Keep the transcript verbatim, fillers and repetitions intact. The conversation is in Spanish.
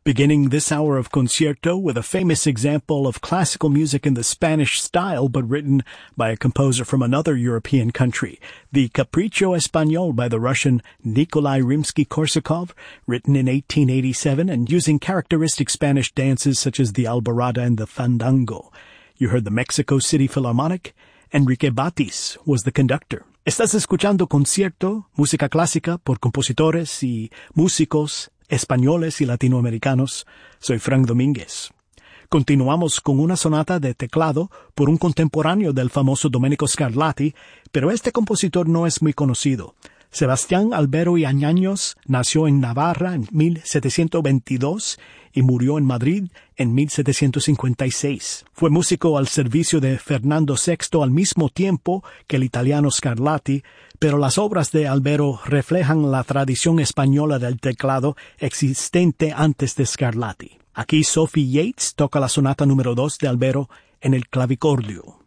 Beginning this hour of concierto with a famous example of classical music in the Spanish style but written by a composer from another European country, the Capricho Español by the Russian Nikolai Rimsky-Korsakov, written in eighteen eighty-seven and using characteristic Spanish dances such as the alborada and the fandango. You heard the Mexico City Philharmonic. Enrique Batis was the conductor. Estás escuchando Concierto, música clásica por compositores y músicos españoles y latinoamericanos. Soy Frank Domínguez. Continuamos con una sonata de teclado por un contemporáneo del famoso Domenico Scarlatti, pero este compositor no es muy conocido. Sebastián Albero y Añaños nació en Navarra en mil setecientos veintidós y murió en Madrid en mil setecientos cincuenta y seis. Fue músico al servicio de Fernando sexto al mismo tiempo que el italiano Scarlatti, pero las obras de Albero reflejan la tradición española del teclado existente antes de Scarlatti. Aquí Sophie Yates toca la sonata número dos de Albero en el clavicordio.